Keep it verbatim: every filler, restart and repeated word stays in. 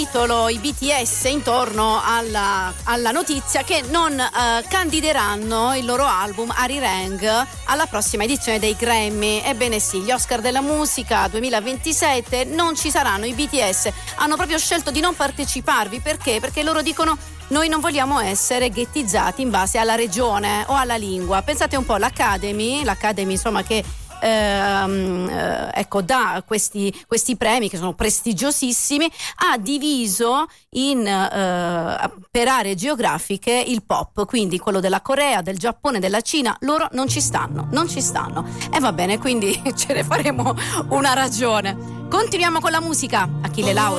titolo i B T S intorno alla, alla notizia che non uh, candideranno il loro album Arirang alla prossima edizione dei Grammy. Ebbene sì, gli Oscar della musica duemilaventisette non ci saranno, i B T S hanno proprio scelto di non parteciparvi. Perché? Perché loro dicono: noi non vogliamo essere ghettizzati in base alla regione o alla lingua. Pensate un po', l'Academy, l'Academy insomma che Ehm, eh, ecco dà questi, questi premi che sono prestigiosissimi, ha diviso in eh, per aree geografiche il pop, quindi quello della Corea, del Giappone, della Cina, loro non ci stanno, non ci stanno e va bene, quindi ce ne faremo una ragione. Continuiamo con la musica. Achille Lauro.